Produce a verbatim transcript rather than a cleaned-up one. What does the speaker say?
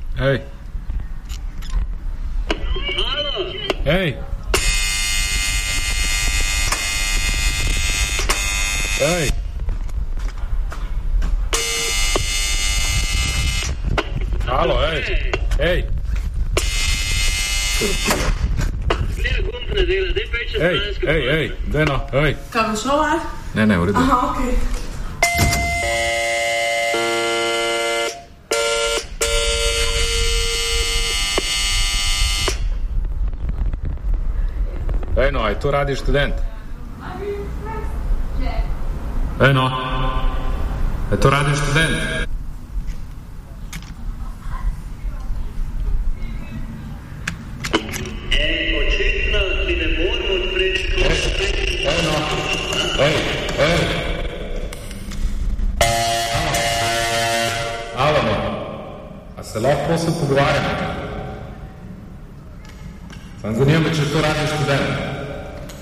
Hej. Hej. Hej. Halo, hej. Hej. Hej, hej, hej, daj no, hej. Kaj bo šlo, aj? Ne, ne, v redu. Aha, okej. Ej no, aj to Radio Študent? Ej no, aj to Radio Študent? Ej, očitno ti ne moramo odpreti škole. Ej no, ej, ej. Alo, no, a se lahko prosim pogovarjamo? Sam zanima me, če je to Radio Študent.